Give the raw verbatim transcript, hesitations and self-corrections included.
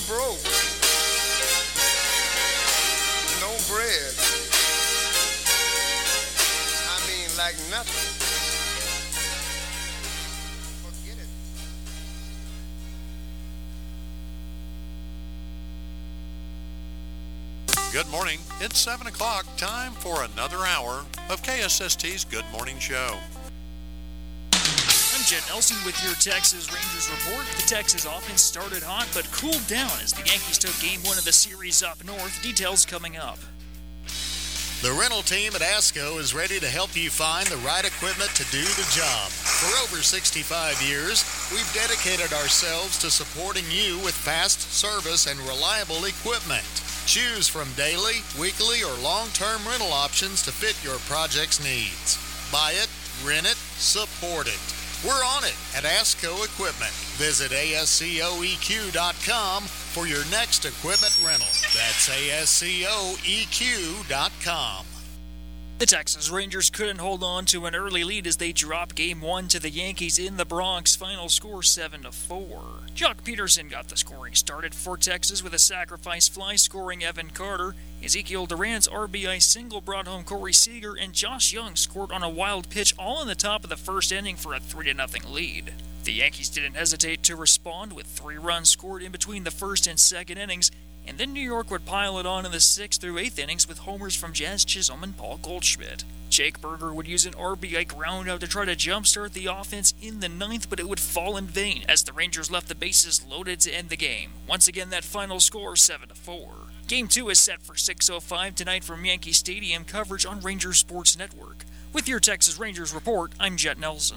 broke. No bread. I mean, like nothing. Forget it. Good morning. It's seven o'clock. Time for another hour of K S S T's Good Morning Show. I'm Jet Nelson with your Texas Rangers report. The Texas offense started hot but cooled down as the Yankees took game one of the series up north. Details coming up. The rental team at ASCO is ready to help you find the right equipment to do the job. For over sixty-five years, we've dedicated ourselves to supporting you with fast service and reliable equipment. Choose from daily, weekly, or long-term rental options to fit your project's needs. Buy it, rent it, support it. We're on it at ASCO Equipment. Visit A S C O E Q dot com for your next equipment rental. That's A S C O E Q dot com. The Texas Rangers couldn't hold on to an early lead as they dropped game one to the Yankees in the Bronx. Final score seven to four. Jock Peterson got the scoring started for Texas with a sacrifice fly, scoring Evan Carter. Ezekiel Duran's R B I single brought home Corey Seager, and Josh Young scored on a wild pitch all in the top of the first inning for a three to nothing lead. The Yankees didn't hesitate to respond with three runs scored in between the first and second innings, and then New York would pile it on in the sixth through eighth innings with homers from Jazz Chisholm and Paul Goldschmidt. Jake Berger would use an R B I groundout to try to jumpstart the offense in the ninth, but it would fall in vain as the Rangers left the bases loaded to end the game. Once again, that final score seven to four. Game two is set for six oh five tonight from Yankee Stadium. Coverage on Rangers Sports Network. With your Texas Rangers report, I'm Jet Nelson.